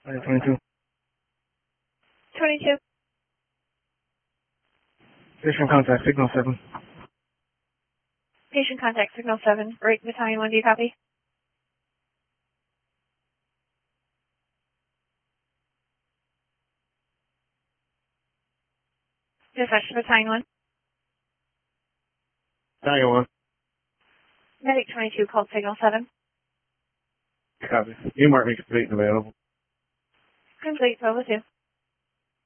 22. 22. Patient contact, signal 7. Patient contact, signal 7. Break battalion 1, do you copy? Dispatch to battalion 1. Battalion 1. Medic 22 called signal 7. Copy. You mark me complete and available. Complete, over 2.